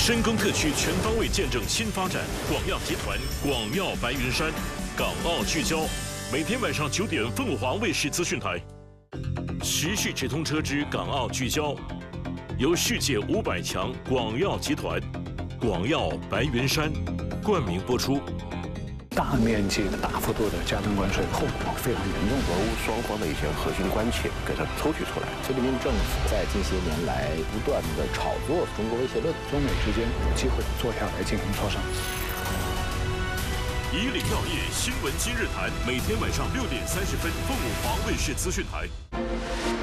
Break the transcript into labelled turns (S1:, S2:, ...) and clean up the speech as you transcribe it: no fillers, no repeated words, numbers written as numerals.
S1: 深耕各区，全方位见证新发展。广药集团，广药白云山，港澳聚焦。每天晚上9点，凤凰卫视资讯台。时事直通车之港澳聚焦，由世界500强广药集团、广药白云山冠名播出。
S2: 大面积的、大幅度的加征关税，后果非常严重。
S3: 俄乌双方的一些核心关切给它抽取出来。
S4: 菲律宾政府在近些年来不断的炒作中国威胁论，
S2: 中美之间有机会坐下来进行磋商。
S1: 以岭药业新闻今日谈，每天晚上6点30分，凤凰卫视资讯台。